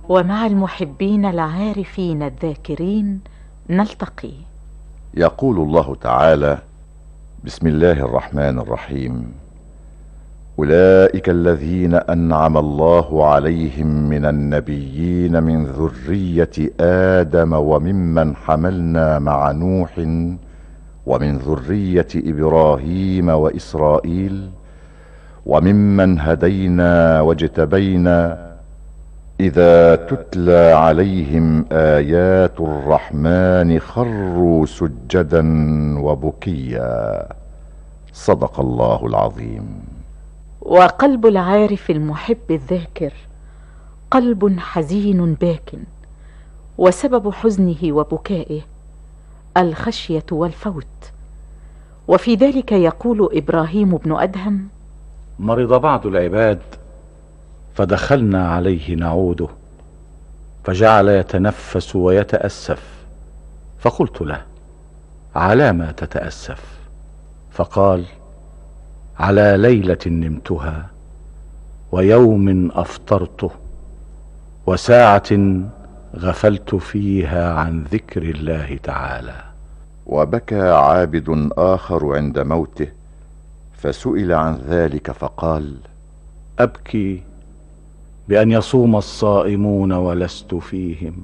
ومع المحبين العارفين الذاكرين نلتقي. يقول الله تعالى: بسم الله الرحمن الرحيم. أولئك الذين أنعم الله عليهم من النبيين من ذرية آدم وممن حملنا مع نوح ومن ذرية إبراهيم وإسرائيل وممن هدينا واجتبينا إذا تتلى عليهم آيات الرحمن خروا سجدا وبكيا. صدق الله العظيم. وقلب العارف المحب الذاكر قلب حزين باك، وسبب حزنه وبكائه الخشية والفوت. وفي ذلك يقول إبراهيم بن أدهم: مرض بعض العباد فدخلنا عليه نعوده، فجعل يتنفس ويتأسف، فقلت له: على ما تتأسف؟ فقال: على ليلة نمتها، ويوم أفطرته، وساعة غفلت فيها عن ذكر الله تعالى. وبكى عابد آخر عند موته، فسئل عن ذلك فقال: أبكي بأن يصوم الصائمون ولست فيهم،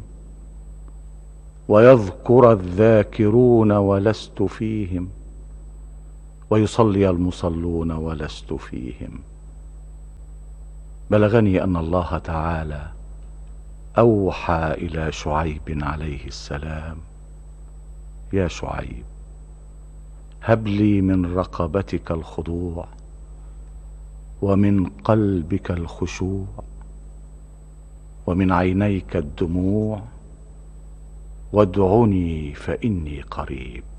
ويذكر الذاكرون ولست فيهم، ويصلي المصلون ولست فيهم. بلغني أن الله تعالى أوحى إلى شعيب عليه السلام: يا شعيب، هب لي من رقبتك الخضوع ومن قلبك الخشوع ومن عينيك الدموع، وادعني فإني قريب.